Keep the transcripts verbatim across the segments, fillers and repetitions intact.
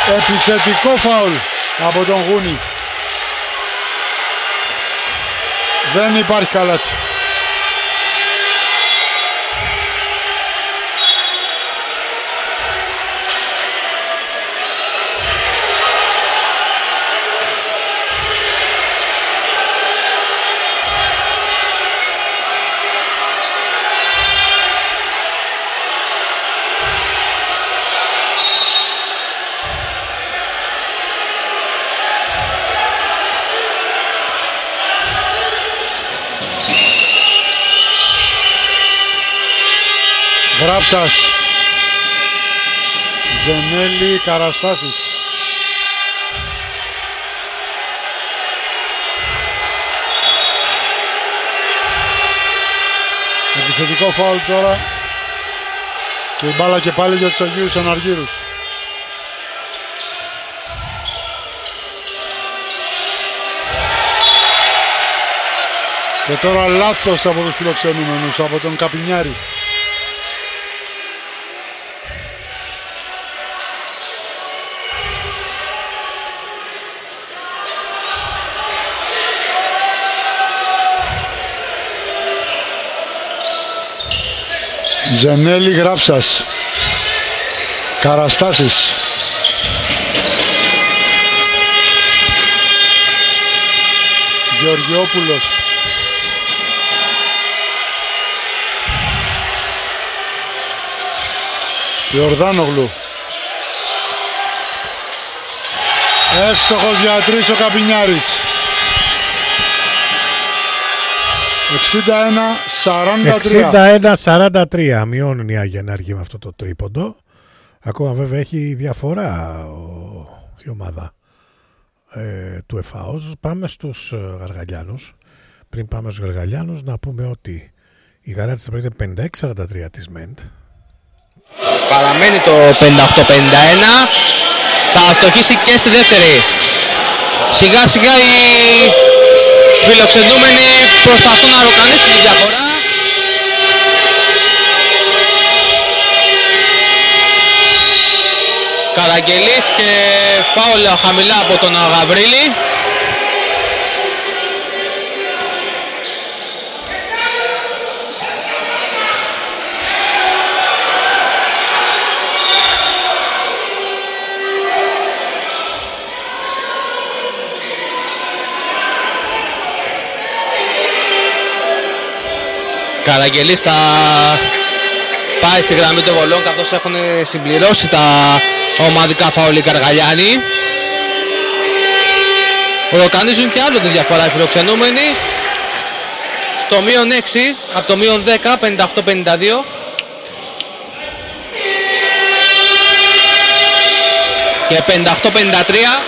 Επιθετικό φάουλ από τον Γούνι. Δεν υπάρχει καλάθι. Γράψας, Ζενέλη, Καραστάσης. Επιθετικό φάουλ τώρα και η μπάλα και πάλι για τους Αγίους Αναργύρους. Και τώρα λάθος από τους φιλοξενούμενους, από τον Καπινιάρη. Ζενέλη, Γράψας, Καραστάσης. Γεωργιόπουλος. Ιορδάνογλου. Εύστοχος για τρεις ο Καπινιάρης. εξήντα ένα σαράντα τρία. εξήντα ένα σαράντα τρία. Μειώνουν οι Άγιοι Ανάργοι με αυτό το τρίποντο. Ακόμα βέβαια έχει διαφορά ο, η ομάδα ε, του ΕΦΑΟΣ. Πάμε στους Γαργαλιάνους. Πριν πάμε στους Γαργαλιάνους να πούμε ότι η Γαράτης θα πρέπει πενήντα έξι σαράντα τρία της ΜΕΝΤ. Παραμένει το πενήντα οκτώ πενήντα ένα. Θα αστοχίσει και στη δεύτερη. Σιγά σιγά οι φιλοξενούμενοι προσπαθούν να ροκανίσουν τη διαφορά. Καραγγελής και φάουλ χαμηλά από τον Γαβρίλη. Καραγγελής θα πάει στη γραμμή των βολών καθώς έχουν συμπληρώσει τα ομαδικά φάουλ οι Καργαλιάνοι. Ροκανίζουν και άλλο τη διαφορά οι φιλοξενούμενοι. Στο μείον έξι από το μείον δέκα, πενήντα οκτώ πενήντα δύο. Και πενήντα οκτώ πενήντα τρία.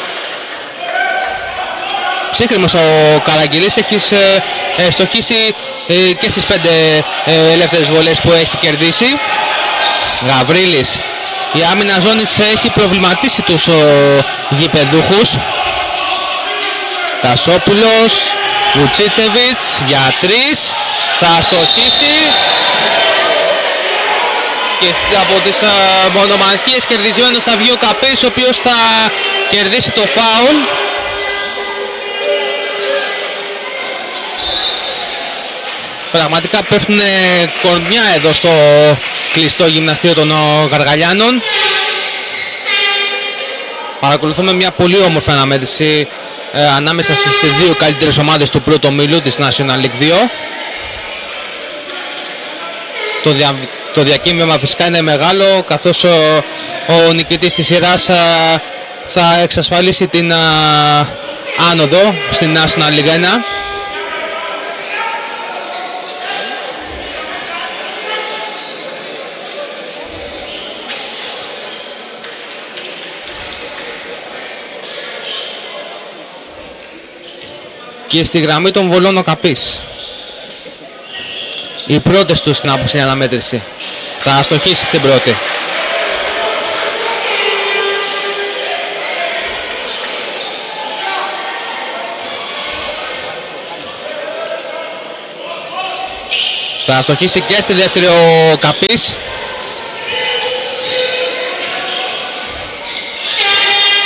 Ψύχρημος ο Καραγγελής, έχει στοχίσει και στις πέντε ελεύθερες βολές που έχει κερδίσει. Γαβρίλης. Η άμυνα ζώνης έχει προβληματίσει τους ο, γηπεδούχους. Τασόπουλος, Βουτσίτσεβιτς για τρεις. Θα στοχίσει. Και από τις α, μονομαχίες κερδισμένος θα βγει ο Καπής, ο οποίος θα κερδίσει το φάουλ. Πραγματικά πέφτουν κορμιά εδώ στο κλειστό γυμναστήριο των Γαργαλιάνων. Παρακολουθούμε μια πολύ όμορφη αναμέτρηση ε, ανάμεσα στις δύο καλύτερες ομάδες του πρώτου ομίλου της National League δύο. Το, δια, το διακύμβημα φυσικά είναι μεγάλο, καθώς ο, ο νικητής της σειράς α, θα εξασφαλίσει την α, άνοδο στην National League ένα. Και στη γραμμή των βολών ο Καπής. Οι πρώτες του στην άποψη αναμέτρηση. Θα αστοχίσει στην πρώτη. Θα αστοχίσει και στη δεύτερη ο Καπής.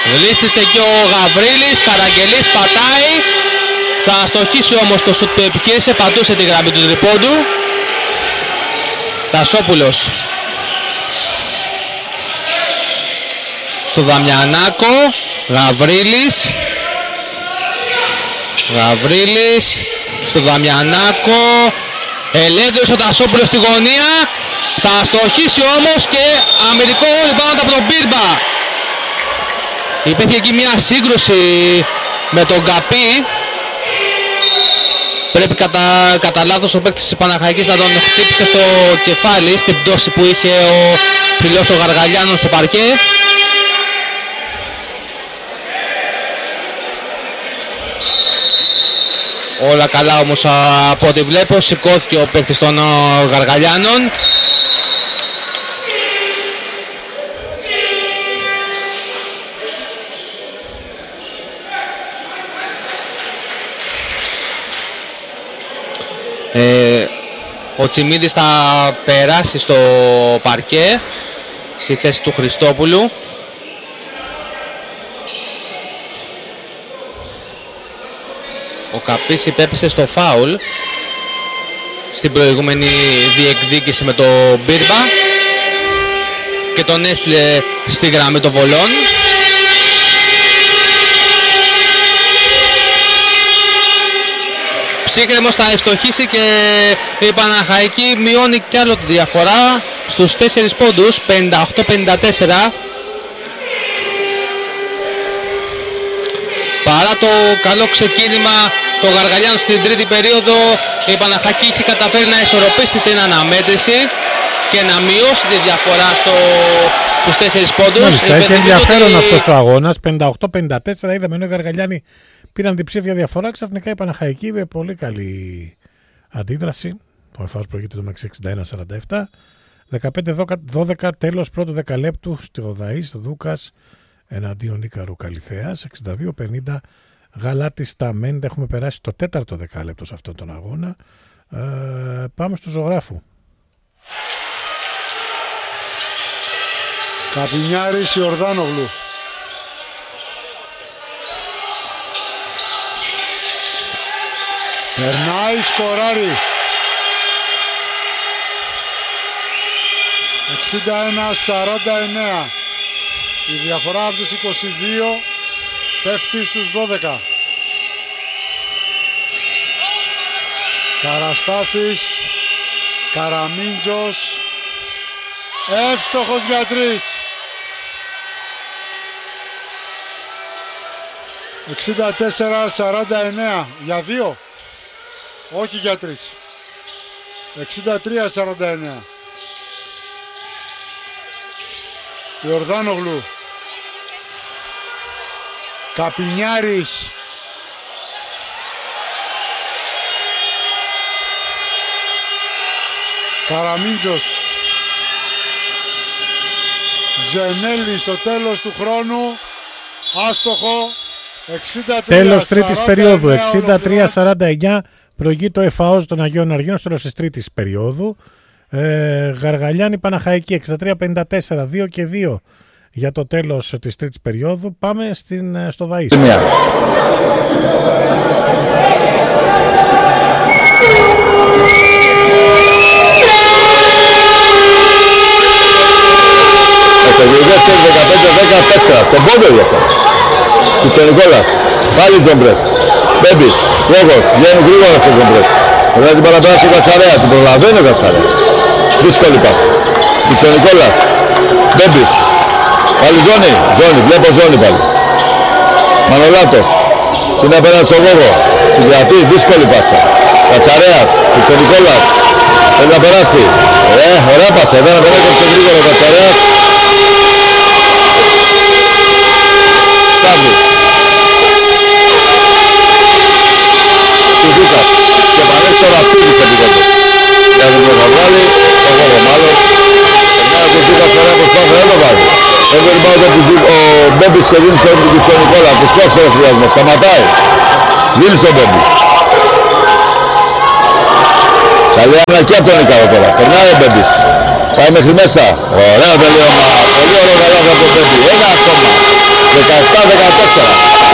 Γλίστησε και ο Γαβρίλης, Καραγγελής πατάει. Θα στοχίσει όμως το σουτ που επιχείρησε, πατούσε τη γραμμή του τριπόντου. Τασόπουλος στο Δαμιανάκο, Γαβρίλης. Γαβρίλης στο Δαμιανάκο. Ελεύθερος ο Τασόπουλος στη γωνία. Θα στοχίσει όμως και αμυντικό rebound από τον Μπίρμπα. Υπήρχε εκεί μια σύγκρουση με τον Καπί. Πρέπει κατά, κατά λάθος ο παίκτης της Παναχαϊκής να τον χτύπησε στο κεφάλι στην πτώση που είχε ο φιλός των Γαργαλιάνων στο παρκέ. Όλα καλά όμως από ό,τι βλέπω, σηκώθηκε ο παίκτης των Γαργαλιάνων. Ε, ο Τσιμίδης θα περάσει στο παρκέ στη θέση του Χριστόπουλου. Ο Καπής υπέπεσε στο φάουλ στην προηγούμενη διεκδίκηση με τον Μπίρμπα και τον έστειλε στη γραμμή των βολών. Ψύχρεμος θα ευστοχίσει και η Παναχαϊκή μειώνει κι άλλο τη διαφορά στους τέσσερις πόντους, πενήντα οκτώ πενήντα τέσσερα. Παρά το καλό ξεκίνημα των Γαργαλιάνων στην τρίτη περίοδο, η Παναχαϊκή έχει καταφέρει να ισορροπήσει την αναμέτρηση και να μειώσει τη διαφορά στο, στους τέσσερις πόντους. Μάλιστα, έχει ενδιαφέρον ότι... αυτός ο αγώνας, πενήντα οκτώ πενήντα τέσσερα, είδαμε ενώ οι Γαργαλιάνοι πήραν διψήφια διαφορά, ξαφνικά η Παναχαϊκή με πολύ καλή αντίδραση. Ο Εφάος προηγείται το μεταξύ εξήντα ένα σαράντα επτά. δεκαπέντε δώδεκα τέλος πρώτου δεκαλέπτου στη Γοδαής, Δούκας εναντίον Ίκαρου Καλιθέας, εξήντα δύο πενήντα. Γαλάτης στα Μέντα, έχουμε περάσει το τέταρτο δεκάλεπτο σε αυτόν τον αγώνα. Ε, πάμε στο ζωγράφου. Καπινιάρης Ιορδάνογλου. Περνάει, σκοράρει. εξήντα ένα σαράντα εννέα. Η διαφορά από τους είκοσι δύο πέφτει στους δώδεκα. Καραστάσης, Καραμίντζος, εύστοχος για τρεις. εξήντα τέσσερα σαράντα εννέα για δύο, όχι για τρεις. εξήντα τρία σαράντα εννέα. Ιορδάνογλου, Καπινιάρης, Καραμίντζος, Ζενέλη στο τέλος του χρόνου, άστοχο, εξήντα τρία τέλος τρίτης περίοδου, εξήντα τρία σαράντα εννέα, προηγεί το Εφαός των Αγίων Αργίνων, τέλος της τρίτης περίοδου. Ε, Γαργαλιάνη Παναχαϊκή εξήντα τρία πενήντα τέσσερα, δύο και δύο για το τέλος της τρίτης περίοδου. Πάμε στην, στο Δαΐς. Δεύτερη δεκαπέντε δεκατέσσερα, στον πόντο διαφέρει. Κουτσονικόλας, πάλι Τζομπρές. Μπέμπι, λόγος, βγαίνει γρήγορα στο Τζομπρές. Πρέπει να την παραπεράσει ο Κατσαρέα, την προλαβαίνει ο Κατσαρέα. Δύσκολη πάση. Κουτσονικόλας, Μπέμπις. Πάλι ζώνη, ζώνη, βλέπω ζώνη πάλι. Μανολάτος, είναι απέναντι στον Γόγο. Συγκρατεί, δύσκολη πάσα. Κατσαρέας, Κουτσονικόλας, θέλει να περάσει. Ε, ωραία πάσα, εδώ να τον έκοψε γρήγορα ο Κατσαρέας. Στάβη. Του Δούκας. Και παρέχει τώρα αυτούς επικόντες. Για τον Προβαβάλη, τον Γόγο μάλλον. Περνάει ο Δούκας ωραία προσπάθεια, δεν το βάζει. Εδώ λοιπόν ο Μπέμπης και δίνει στον Κουτσονικόλα. Τους κόψε ο χρειασμός, σταματάει. Δίνει στον Μπέμπη. Καλή άμυνα και από τον Ικάρο τώρα. Περνάει ο Μπέμπης. Πάει μέχρι μέσα. Ωραία τελείωμα. Πολύ ωραίο καλάθι από τον Μπέμπη. Ένα ακόμα. δεκαεπτά δεκατέσσερα.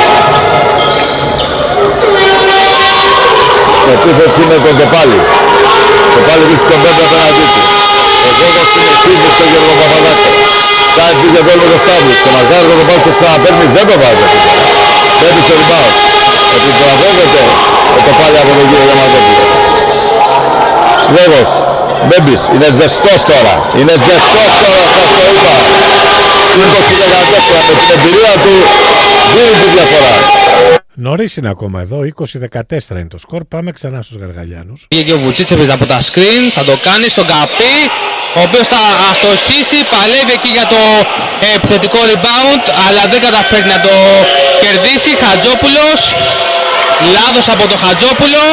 Επίθεση είναι τον Τοπάλη. Τοπάλη βρίσκει τον Μπέμπη απέναντί του. Ο Γόγος είναι χίλιος στο Γιώργο Παπαδάκο. Κάνει πήγε γκολ με το Σταύρους. Το Μαργάρικο το πάρει και ξαναπαίρνει, δεν το βάζει. Μπέμπη στο rebound. Επιβραβεύεται ο Τοπάλη από τον κύριο Διαμαντόπουλο. Γόγος. Μπέμπης. Είναι ζεστός τώρα. Είναι ζεστός τώρα, σας το είπα. είκοσι δεκατέσσερα με την εμπειρία του δίνει τη διαφορά. Νωρίς είναι ακόμα εδώ, είκοσι δεκατέσσερα είναι το σκορ. Πάμε ξανά στους Γαργαλιάνους. Πήγε και ο Βουτσίτσεβιτς από τα screen, θα το κάνει στον Καπί, ο οποίος θα αστοχίσει, παλεύει εκεί για το επιθετικό rebound, αλλά δεν καταφέρει να το κερδίσει. Χατζόπουλος, λάθος από το Χατζόπουλο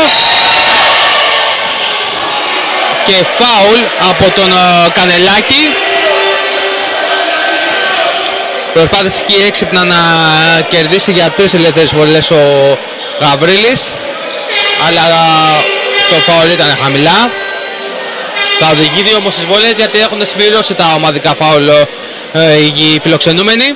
και φάουλ από τον Κανελάκη. Προσπάθησε εκεί έξυπνα να κερδίσει για τρεις ελεύθερες βολές ο Γαβρίλης, αλλά το φάουλ ήταν χαμηλά. Θα οδηγεί δύο όμως τις βολές, γιατί έχουν συμπληρώσει τα ομαδικά φάουλ ε, οι φιλοξενούμενοι.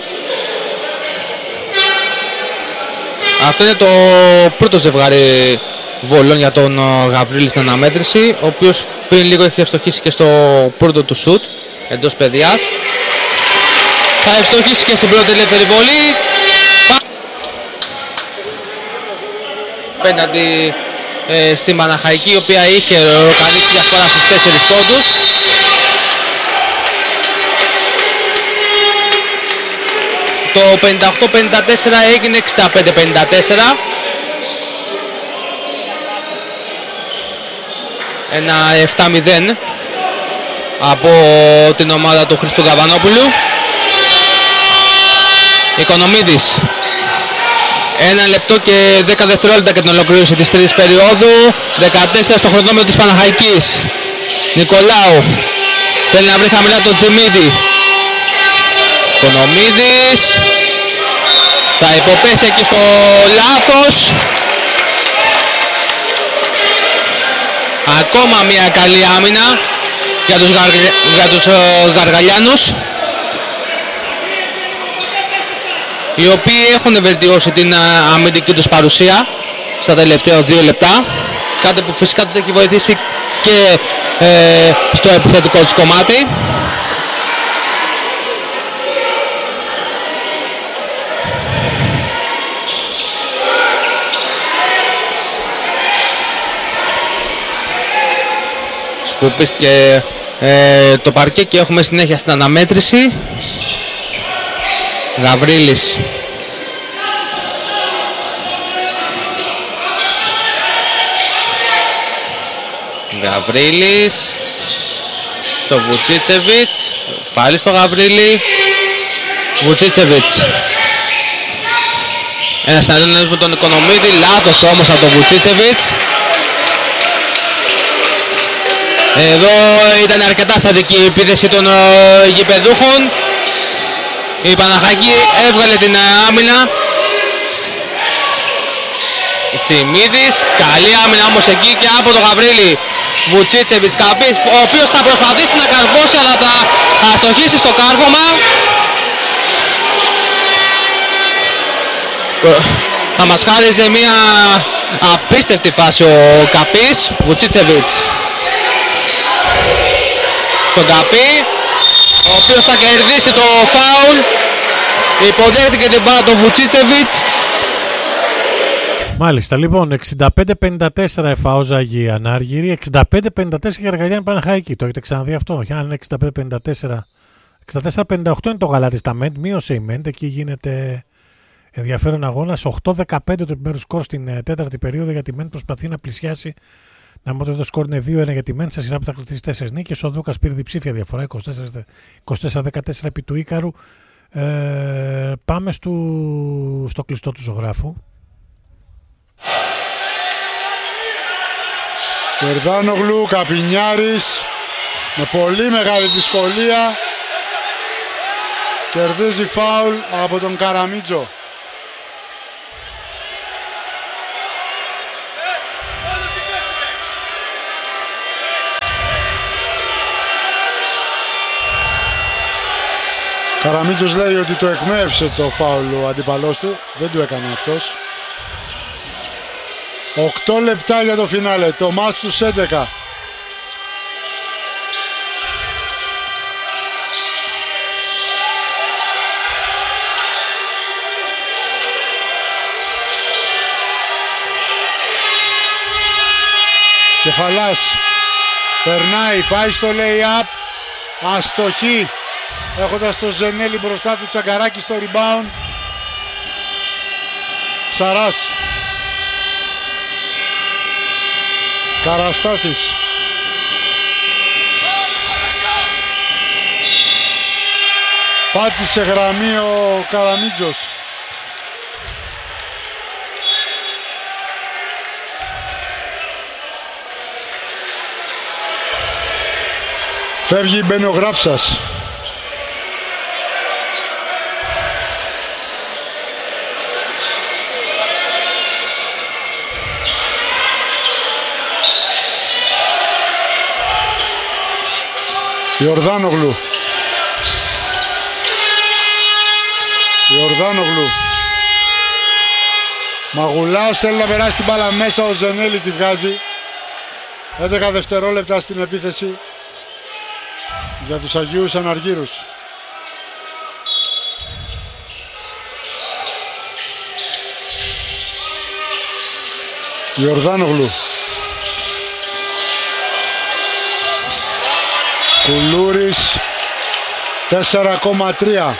Αυτό είναι το πρώτο ζευγάρι βολών για τον Γαβρίλη στην αναμέτρηση, ο οποίος πριν λίγο έχει ευστοχίσει και στο πρώτο του σουτ εντός παιδιάς. Θα ευστοχίσει και στην πρώτη ελεύθερη βολή. Πέναντι ε, στην Παναχαϊκή, η οποία είχε ροκανίσει διαφορά στους τέσσερις πόντους. Το πενήντα οκτώ πενήντα τέσσερα έγινε εξήντα πέντε πενήντα τέσσερα. Ένα επτά μηδέν από την ομάδα του Χριστού Καβανόπουλου. Οικονομίδης. Ένα λεπτό και δέκα δευτερόλεπτα και την ολοκλήρωση της τρίτης περίοδου. δεκατέσσερα στο χρονόμετρο της Παναχαϊκής. Νικολάου θέλει να βρει χαμηλά τον Τζιμίδη. Οικονομίδης θα υποπέσει εκεί στο λάθος. Ακόμα μια καλή άμυνα για τους, γαρ... για τους uh, Γαργαλιάνους, οι οποίοι έχουν βελτιώσει την αμυντική τους παρουσία στα τελευταία δύο λεπτά, κάτι που φυσικά τους έχει βοηθήσει και ε, στο επιθετικό τους κομμάτι. Σκουπίστηκε ε, το παρκέ και έχουμε συνέχεια στην αναμέτρηση. Γαβρίλης. Γαβρίλης στο Βουτσίτσεβιτς, πάλι στο Γαβρίλη. Βουτσίτσεβιτς. Ένα συναντώνας με τον Οικονομίδη, λάθος όμως από τον Βουτσίτσεβιτς. Εδώ ήταν αρκετά στατική η επίθεση των uh, γηπεδούχων. Η Παναχαϊκή έβγαλε την άμυνα. Τσιμίδης, καλή άμυνα όμως εκεί και από τον Γαβρίλη. Βουτσίτσεβιτς Καπής, ο οποίος θα προσπαθήσει να καρφώσει, αλλά θα αστοχίσει στο κάρφωμα. Θα μας χάριζε μια απίστευτη φάση ο Καπής. Βουτσίτσεβιτς στον Καπή, ο οποίος θα κερδίσει το φάουλ. Υποδέχτηκε την μπάλα τον Βουτσίτσεβιτς. Μάλιστα, λοιπόν, εξήντα πέντε πενήντα τέσσερα εφάωζα η Ανάργυρη, εξήντα πέντε πενήντα τέσσερα για Γαργαλιάνη Παναχαϊκή. Το έχετε ξαναδεί αυτό? Για αν είναι εξήντα πέντε πενήντα τέσσερα, εξήντα τέσσερα πενήντα οκτώ είναι το γαλάτι στα Μέντ. Μείωσε η Μέντ, εκεί γίνεται ενδιαφέρον αγώνας. οκτώ δεκαπέντε το επιμέρους σκορ στην τέταρτη περίοδο, για τη Μέντ προσπαθεί να πλησιάσει. Να μου το σκορ είναι δύο ένα για τη Μέντ σε σειρά που θα κρατήσει τέσσερις νίκες. Ο Δούκας πήρε διψήφια διαφορά, είκοσι τέσσερα δεκατέσσερα επί του Ίκαρου. Ε, πάμε στο, στο κλειστό του ζωγράφου. Περδάνογλου, Καπινιάρης, με πολύ μεγάλη δυσκολία κερδίζει φάουλ από τον Καραμίτζο. Καραμίτσος λέει ότι το εκμεύσε το φάουλ ο αντίπαλός του. Δεν του έκανε αυτός. οκτώ λεπτά για το φινάλε. Το μάτς τους έντεκα. Κεφαλάς περνάει, πάει στο lay-up, αστοχή, έχοντας το Ζενέλη μπροστά του, Τσαγκαράκη στο rebound. Σαράς, Καραστάσης, πάτησε γραμμή ο Καραμίτζος. Φεύγει, μπαίνει ο Γράψας. Ιορδάνογλου. Ιορδάνογλου. Μαγουλάς θέλει να περάσει την μπάλα μέσα, ο Ζενέλη τη βγάζει. έντεκα δευτερόλεπτα στην επίθεση για τους Αγίους Αναργύρους. Ιορδάνογλου. Κουλούρης. τέσσερα κόμμα τρία.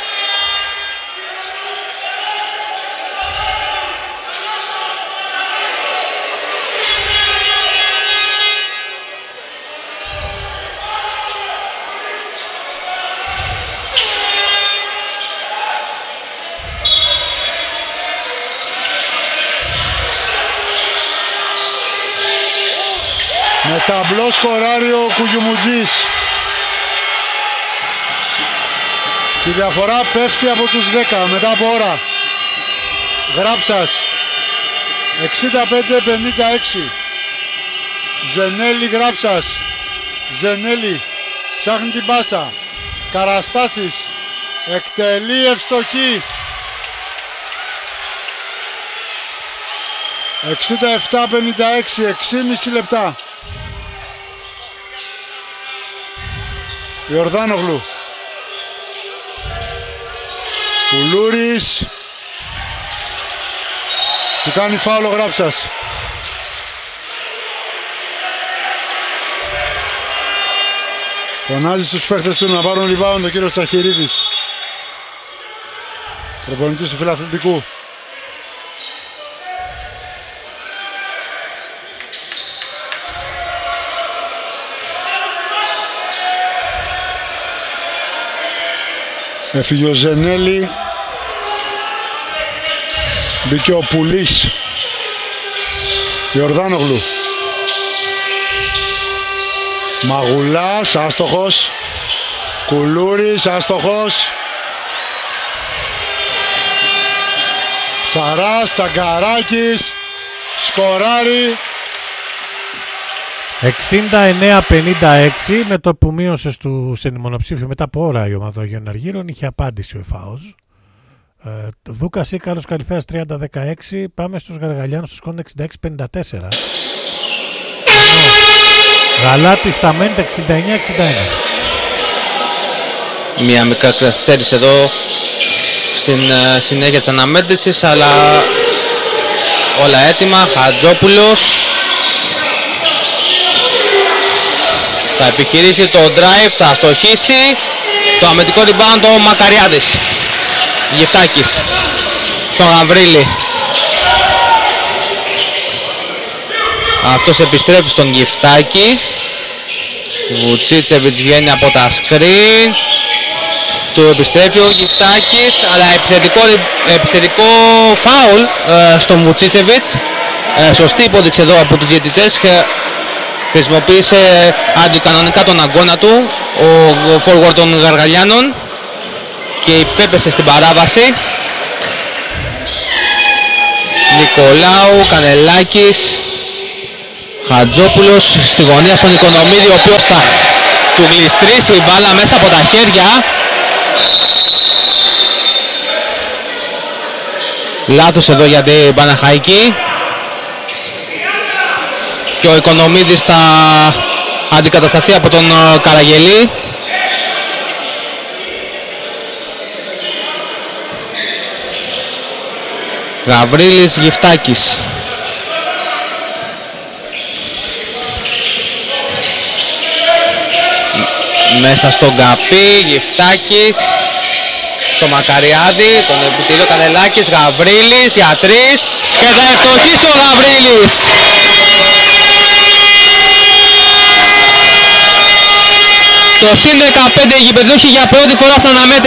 Με ταμπλό σκοράρει ο Κουγιουμουτζής. Η διαφορά πέφτει από τους δέκα μετά από ώρα. Γράψας. εξήντα πέντε πενήντα έξι. Ζενέλη, Γράψας. Ζενέλη ψάχνει την πάσα. Καραστάσης εκτελεί ευστοχή. εξήντα επτά πενήντα έξι, έξι και μισό λεπτά. Ιορδάνογλου. Κουλούρης. Του κάνει φάουλο Γράψας. Φωνάζει στους παίχτες του να πάρουν rebound ο κύριος Τσαχυρίδης, προπονητής του φιλαθλητικού. Έφυγε ο Ζενέλη. Μπήκε ο Πουλής. Ιορδάνογλου. Μαγουλάς, άστοχος. Κουλούρης, άστοχος. Σαράς, Τσαγκαράκης. Σκοράρει. εξήντα εννέα πενήντα έξι, με το που μείωσε σε μονοψήφιο μετά από ώρα η ομάδα των Γεναργύρων, είχε απάντηση ο ΕΦΑΟΣ. Ε, Δούκας Ίκαρος Καλυθέας τριάντα δεκαέξι. Πάμε στους Γαργαλιάνους, στο σκόρ εξήντα έξι πενήντα τέσσερα. Γαλάτης Σταμέντα εξήντα εννέα εξήντα ένα. Μια μικρά καθυστέρηση εδώ στην uh, συνέχεια της αναμέτρησης, αλλά όλα έτοιμα. Χατζόπουλος θα επιχειρήσει το drive, θα αστοχίσει. Το αμυντικό rebound ο Μακαριάδης. Γεφτάκης στον Γαβρίλη. Αυτός επιστρέφει στον Γεφτάκη. Βουτσίτσεβιτς βγαίνει από τα screen. Του επιστρέφει ο Γεφτάκης, αλλά επιθετικό, επιθετικό φάουλ ε, στον Βουτσίτσεβιτς. Ε, σωστή υπόδειξη εδώ από τους διαιτητές. Χρησιμοποίησε αντικανονικά τον αγώνα του ο forward των Γαργαλιάνων και υπέπεσε στην παράβαση. Νικολάου, Κανελάκης, Χατζόπουλος στη γωνία στον Οικονομίδη, ο οποίος θα του γλιστρήσει η μπάλα μέσα από τα χέρια. Λάθος εδώ για την Παναχαϊκή. Και ο Οικονομίδης θα αντικατασταθεί από τον Καραγελή. Γαβρίλης, Γυφτάκης. Μέσα στον Καπί, Γυφτάκης. Στο Μακαριάδη, τον Επιτήλιο Κανελάκης, Γαβρίλης για τρεις και θα ευστοχίσει ο Γαβρίλης. Το συν δεκαπέντε γηπεδούχοι για πρώτη φορά στον αναμέτρηση.